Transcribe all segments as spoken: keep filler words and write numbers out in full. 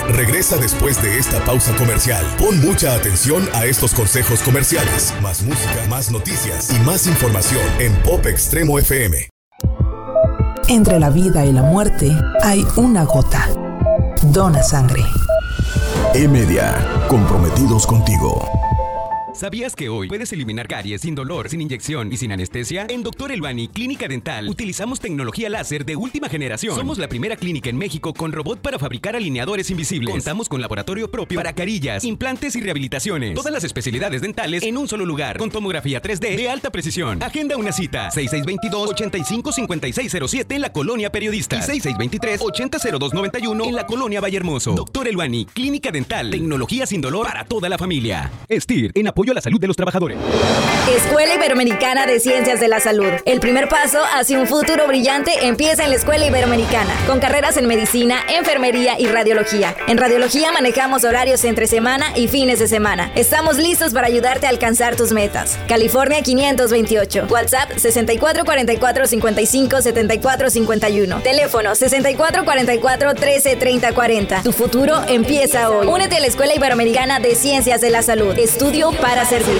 regresa después de esta pausa comercial. Pon mucha atención a estos consejos comerciales. Más música, más noticias y más información en Pop Extremo F M. Entre la vida y la muerte hay una gota. Dona sangre. E-Media, comprometidos contigo. ¿Sabías que hoy puedes eliminar caries sin dolor, sin inyección y sin anestesia? En Doctor Elbani Clínica Dental utilizamos tecnología láser de última generación. Somos la primera clínica en México con robot para fabricar alineadores invisibles. Contamos con laboratorio propio para carillas, implantes y rehabilitaciones. Todas las especialidades dentales en un solo lugar, con tomografía tres D de alta precisión. Agenda una cita. seis seis dos dos, ocho cinco cinco seis cero siete en la Colonia Periodista y seis seis dos tres, ocho cero dos nueve uno en la Colonia Vallehermoso. Doctor Elbani Clínica Dental. Tecnología sin dolor para toda la familia. Estir, en apoyo a la salud de los trabajadores. Escuela Iberoamericana de Ciencias de la Salud. El primer paso hacia un futuro brillante empieza en la Escuela Iberoamericana, con carreras en medicina, enfermería y radiología. En radiología manejamos horarios entre semana y fines de semana. Estamos listos para ayudarte a alcanzar tus metas. California quinientos veintiocho. WhatsApp sesenta y cuatro cuarenta y cuatro cincuenta y cinco setenta y cuatro cincuenta y uno. Teléfono sesenta y cuatro cuarenta y cuatro trece treinta cuarenta. Tu futuro empieza hoy. Únete a la Escuela Iberoamericana de Ciencias de la Salud. Estudio para servir.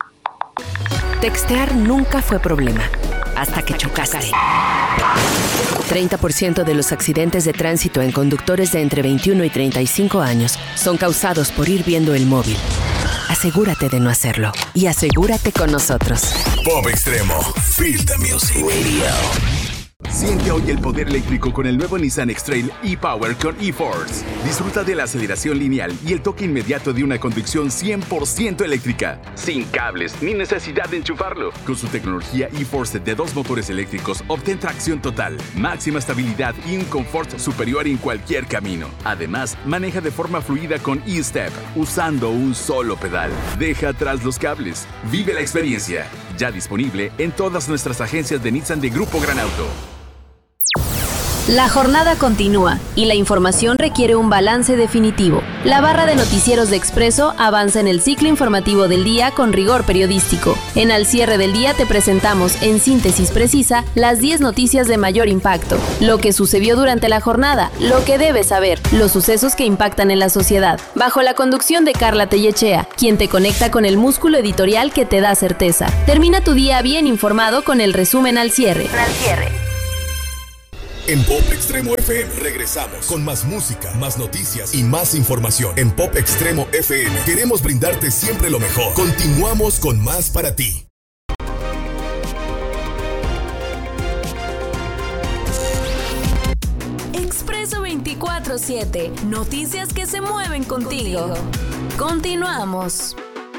Textear nunca fue problema, hasta que chocaste. treinta por ciento de los accidentes de tránsito en conductores de entre veintiuno y treinta y cinco años son causados por ir viendo el móvil. Asegúrate de no hacerlo y asegúrate con nosotros. Pop Extremo, Feel the Music Radio. Siente hoy el poder eléctrico con el nuevo Nissan X-Trail e-Power con e-Force. Disfruta de la aceleración lineal y el toque inmediato de una conducción cien por ciento eléctrica. Sin cables ni necesidad de enchufarlo. Con su tecnología e-Force de dos motores eléctricos, obtén tracción total, máxima estabilidad y un confort superior en cualquier camino. Además, maneja de forma fluida con e-Step, usando un solo pedal. Deja atrás los cables. Vive la experiencia. Ya disponible en todas nuestras agencias de Nissan de Grupo Gran Auto. La jornada continúa y la información requiere un balance definitivo. La barra de noticieros de Expreso avanza en el ciclo informativo del día con rigor periodístico. En Al Cierre del Día te presentamos, en síntesis precisa, las diez noticias de mayor impacto, lo que sucedió durante la jornada, lo que debes saber, los sucesos que impactan en la sociedad, bajo la conducción de Carla Tellechea, quien te conecta con el músculo editorial que te da certeza. Termina tu día bien informado con el resumen Al Cierre. Al Cierre. En Pop Extremo F M regresamos con más música, más noticias y más información. En Pop Extremo F M queremos brindarte siempre lo mejor. Continuamos con más para ti. Expreso veinticuatro siete. Noticias que se mueven contigo. contigo. Continuamos.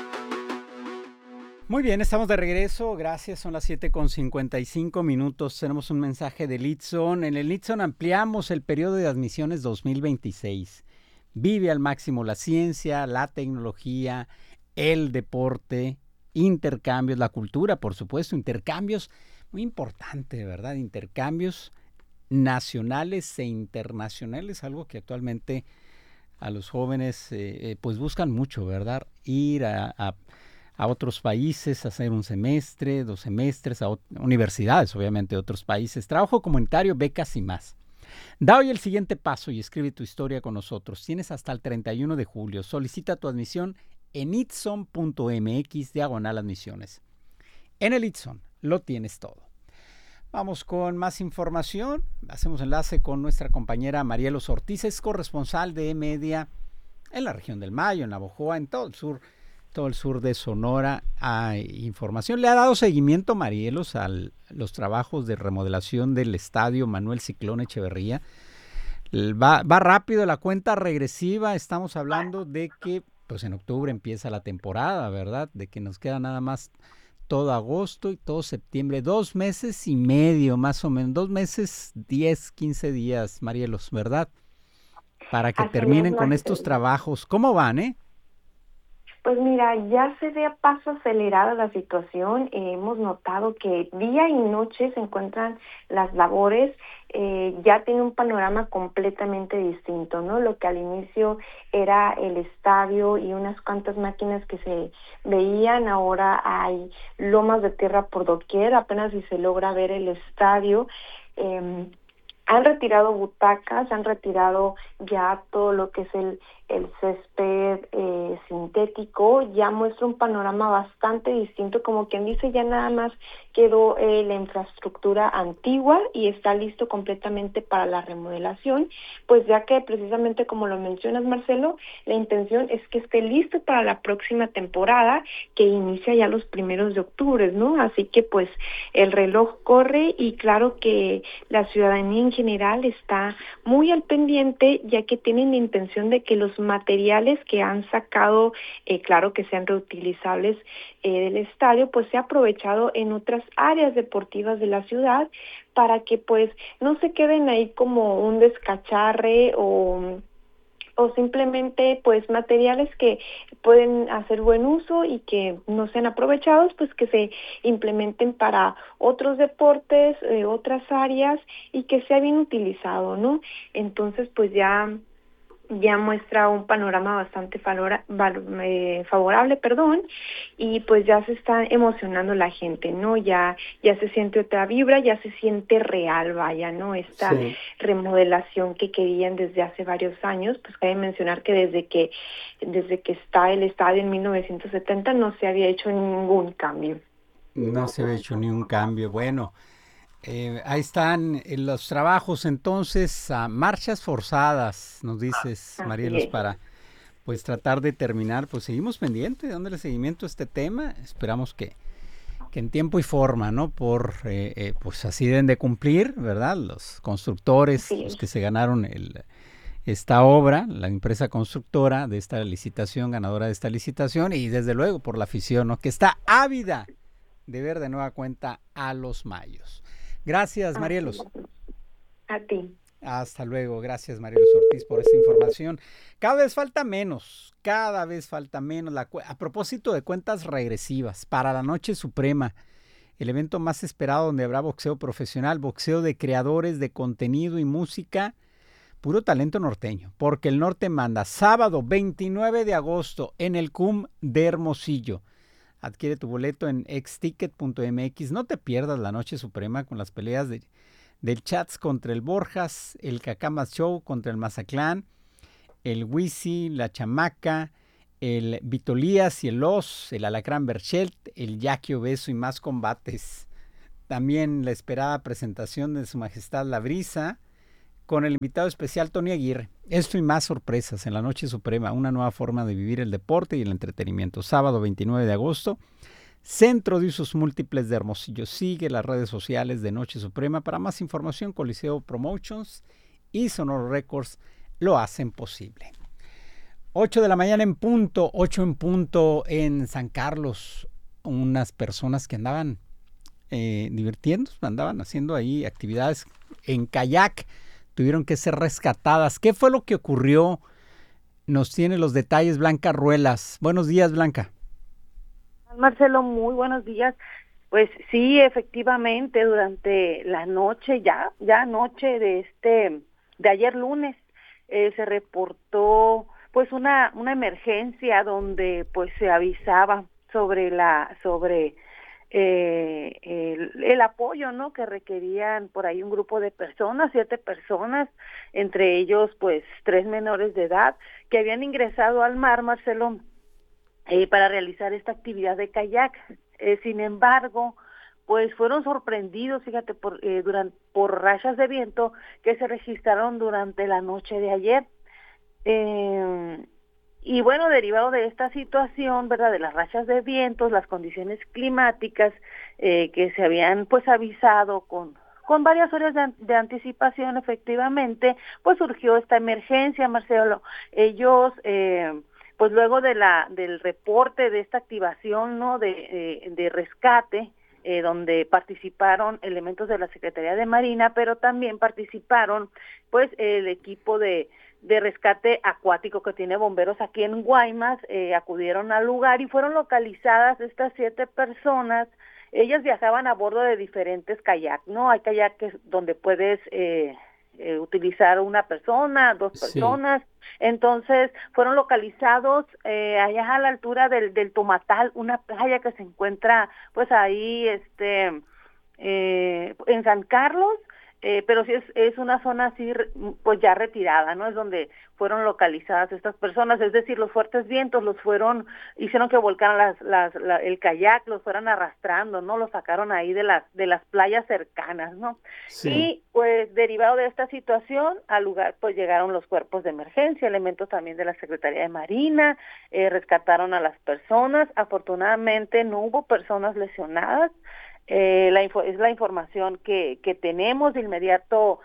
Muy bien, estamos de regreso, gracias, son las siete con cincuenta y cinco minutos, tenemos un mensaje de Litson. En el Litson ampliamos el periodo de admisiones dos mil veintiséis. Vive al máximo la ciencia, la tecnología, el deporte, intercambios, la cultura, por supuesto, intercambios, muy importante, ¿verdad? Intercambios nacionales e internacionales, algo que actualmente a los jóvenes eh, eh, pues buscan mucho, ¿verdad? Ir a... a a otros países, hacer un semestre, dos semestres, a universidades, obviamente, de otros países, trabajo comunitario, becas y más. Da hoy el siguiente paso y escribe tu historia con nosotros. Tienes hasta el treinta y uno de julio. Solicita tu admisión en itson punto m x diagonal admisiones. En el Itson lo tienes todo. Vamos con más información. Hacemos enlace con nuestra compañera Marielos Ortiz, es corresponsal de E-Media en la región del Mayo, en Navojoa, en todo el sur todo el sur de Sonora. Hay información. Le ha dado seguimiento, Marielos, a los trabajos de remodelación del estadio Manuel Ciclón Echeverría. Va, va rápido la cuenta regresiva. Estamos hablando de que pues en octubre empieza la temporada, ¿verdad? De que nos queda nada más todo agosto y todo septiembre. Dos meses y medio, más o menos. Dos meses, diez, quince días, Marielos, ¿verdad? Para que Así terminen es, con estos trabajos. ¿Cómo van, eh? Pues mira, ya se ve a paso acelerada la situación. Eh, hemos notado que día y noche se encuentran las labores. Eh, ya tiene un panorama completamente distinto, ¿no? Lo que al inicio era el estadio y unas cuantas máquinas que se veían, ahora hay lomas de tierra por doquier, apenas si se logra ver el estadio. Eh, Han retirado butacas, han retirado ya todo lo que es el, el césped eh, sintético, ya muestra un panorama bastante distinto, como quien dice, ya nada más quedó eh, la infraestructura antigua y está listo completamente para la remodelación, pues ya que precisamente como lo mencionas, Marcelo, la intención es que esté listo para la próxima temporada que inicia ya los primeros de octubre, ¿no? Así que pues el reloj corre y claro que la ciudadanía en general está muy al pendiente, ya que tienen la intención de que los materiales que han sacado, eh, claro que sean reutilizables eh, del estadio, pues sea aprovechado en otras áreas deportivas de la ciudad para que pues no se queden ahí como un descacharre o o simplemente pues materiales que pueden hacer buen uso y que no sean aprovechados, pues que se implementen para otros deportes, eh, otras áreas y que sea bien utilizado, ¿no? Entonces pues ya ya muestra un panorama bastante valora, val, eh, favorable, perdón, y pues ya se está emocionando la gente, ¿no? Ya ya se siente otra vibra, ya se siente real, vaya, ¿no? Esta sí. remodelación que querían desde hace varios años, pues cabe mencionar que desde que desde que está el estadio en mil novecientos setenta no se había hecho ningún cambio. No se había hecho ningún cambio, bueno. Eh, ahí están eh, los trabajos entonces, a marchas forzadas, nos dices, Marielos, para pues tratar de terminar, pues seguimos pendientes, dándole seguimiento a este tema, esperamos que, que en tiempo y forma, ¿no? Por, eh, eh, pues así deben de cumplir, ¿verdad? Los constructores, sí. los que se ganaron el, esta obra, la empresa constructora de esta licitación, ganadora de esta licitación, y desde luego por la afición, ¿no? Que está ávida de ver de nueva cuenta a los mayos. Gracias, Marielos. A ti. Hasta luego. Gracias, Marielos Ortiz, por esta información. Cada vez falta menos, cada vez falta menos. La, a propósito de cuentas regresivas, para la Noche Suprema, el evento más esperado donde habrá boxeo profesional, boxeo de creadores de contenido y música, puro talento norteño, porque el norte manda. Sábado veintinueve de agosto en el C U M de Hermosillo. Adquiere tu boleto en exticket punto m x. No te pierdas la Noche Suprema con las peleas de, del Chats contra el Borjas, el Cacamas Show contra el Mazatlán, el Wisi, la Chamaca, el Vitolías y el Oz, el Alacrán Berchelt, el Yaqui Obeso y más combates. También la esperada presentación de Su Majestad La Brisa con el invitado especial Tony Aguirre. Esto y más sorpresas en la Noche Suprema, una nueva forma de vivir el deporte y el entretenimiento. Sábado veintinueve de agosto, Centro de Usos Múltiples de Hermosillo. Sigue las redes sociales de Noche Suprema. Para más información, Coliseo Promotions y Sonoro Records lo hacen posible. ocho de la mañana en punto, ocho en punto en San Carlos. Unas personas que andaban eh, divirtiéndose, andaban haciendo ahí actividades en kayak, tuvieron que ser rescatadas. ¿Qué fue lo que ocurrió? Nos tiene los detalles Blanca Ruelas. Buenos días, Blanca. Marcelo, muy buenos días. Pues sí, efectivamente, durante la noche, ya, ya noche de este, de ayer lunes, eh, se reportó pues una, una emergencia donde pues se avisaba sobre la, sobre Eh, el, el apoyo, ¿no?, que requerían por ahí un grupo de personas, siete personas, entre ellos pues tres menores de edad que habían ingresado al mar, Marcelo, eh, para realizar esta actividad de kayak. Eh, sin embargo, pues fueron sorprendidos, fíjate, por eh, durante por rachas de viento que se registraron durante la noche de ayer. Eh, Y bueno, derivado de esta situación, ¿verdad?, de las rachas de vientos, las condiciones climáticas eh, que se habían pues avisado con con varias horas de, de anticipación, efectivamente, pues surgió esta emergencia, Marcelo. Ellos, eh, pues luego de la del reporte de esta activación, ¿no?, de, eh, de rescate, eh, donde participaron elementos de la Secretaría de Marina, pero también participaron pues el equipo de de rescate acuático que tiene bomberos aquí en Guaymas, eh, acudieron al lugar y fueron localizadas estas siete personas. Ellas viajaban a bordo de diferentes kayaks, ¿no? Hay kayaks donde puedes eh, eh, utilizar una persona, dos personas. Sí. Entonces fueron localizados eh, allá a la altura del, del Tomatal, una playa que se encuentra pues ahí este eh, en San Carlos. Eh, pero sí es, es una zona así, pues ya retirada, ¿no? Es donde fueron localizadas estas personas, es decir, los fuertes vientos los fueron, hicieron que volcaran las, las, la, el kayak, los fueran arrastrando, ¿no? Los sacaron ahí de las, de las playas cercanas, ¿no? Sí. Y pues derivado de esta situación, al lugar pues llegaron los cuerpos de emergencia, elementos también de la Secretaría de Marina, eh, rescataron a las personas, afortunadamente no hubo personas lesionadas. Eh, la info, es la información que, que tenemos. De inmediato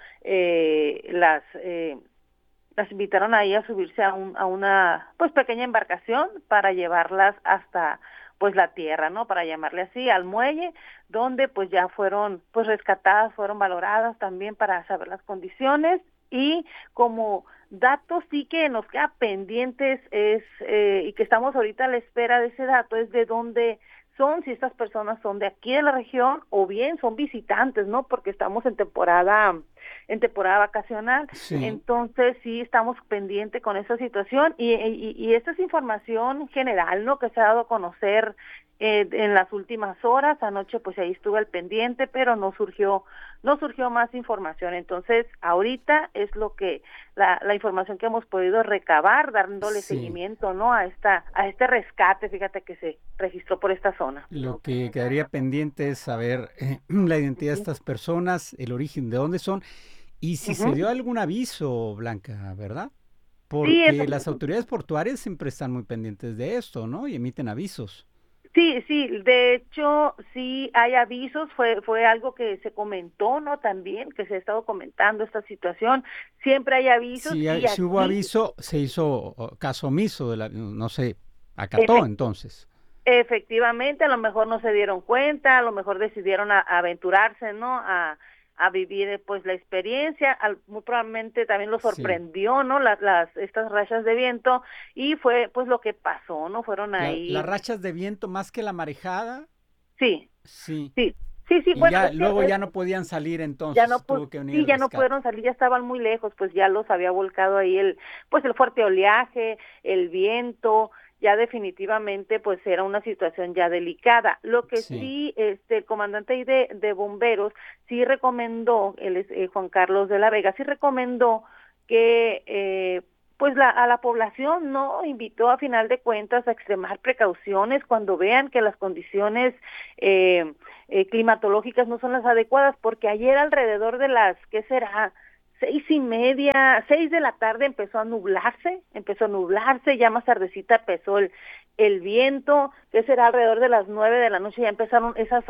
eh, las eh, las invitaron ahí a subirse a, un, a una pues pequeña embarcación para llevarlas hasta pues la tierra, ¿no? Para llamarle así, al muelle, donde pues ya fueron pues rescatadas, fueron valoradas también para saber las condiciones. Y como datos sí que nos queda pendientes es eh, y que estamos ahorita a la espera de ese dato, es de dónde son, si estas personas son de aquí de la región o bien son visitantes, ¿no? Porque estamos en temporada en temporada vacacional, sí. Entonces sí estamos pendientes con esa situación y, y, y esta es información general, ¿no? Que se ha dado a conocer eh, en las últimas horas. Anoche pues ahí estuve al pendiente, pero no surgió no surgió más información. Entonces ahorita es lo que la, la información que hemos podido recabar, dándole sí. seguimiento, ¿no? A esta a este rescate, fíjate que se registró por esta zona. Lo que quedaría pendiente es saber eh, la identidad de estas personas, el origen de dónde son y si uh-huh. se dio algún aviso, Blanca, ¿verdad? Porque sí, las autoridades portuarias siempre están muy pendientes de esto, ¿no? Y emiten avisos. Sí, sí, de hecho sí hay avisos, fue fue algo que se comentó, ¿no? También, que se ha estado comentando esta situación, siempre hay avisos. Sí, y si hubo aviso, se hizo caso omiso, de la, no sé, acató entonces. Efectivamente, a lo mejor no se dieron cuenta, a lo mejor decidieron a, a aventurarse, ¿no? A a vivir pues la experiencia, al, muy probablemente también lo sorprendió, sí. ¿no? Las, las estas rachas de viento y fue pues lo que pasó, ¿no? Fueron ahí. La, las rachas de viento más que la marejada. Sí. Sí. Sí. Sí, sí, y bueno, ya, es luego que, ya no podían salir entonces, ya no, tuvo que venir sí, ya no pudieron salir, ya estaban muy lejos, pues ya los había volcado ahí el, pues el fuerte oleaje, el viento, ya definitivamente pues era una situación ya delicada. Lo que sí, sí este el comandante ahí de, de bomberos sí recomendó, él es eh, Juan Carlos de la Vega, sí recomendó que eh, pues la, a la población no invitó a final de cuentas a extremar precauciones cuando vean que las condiciones eh, eh, climatológicas no son las adecuadas, porque ayer alrededor de las, ¿qué será?, seis y media, seis de la tarde empezó a nublarse, empezó a nublarse, ya más tardecita empezó el, el viento, que será alrededor de las nueve de la noche, ya empezaron esas